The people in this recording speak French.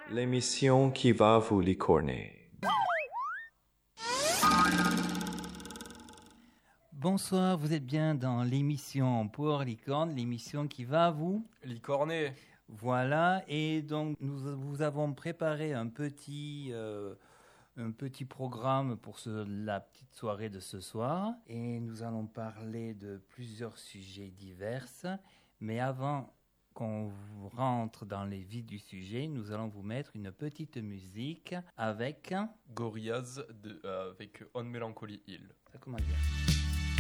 L'émission qui va vous licorner. Bonsoir, vous êtes bien dans l'émission Pour Licorne, l'émission qui va vous licorner. Voilà, et donc nous vous avons préparé un petit programme pour la petite soirée de ce soir. Et nous allons parler de plusieurs sujets divers. Mais avant qu'on rentre dans les vies du sujet, nous allons vous mettre une petite musique avec Gorillaz avec On Melancholy Hill. Ça commence bien.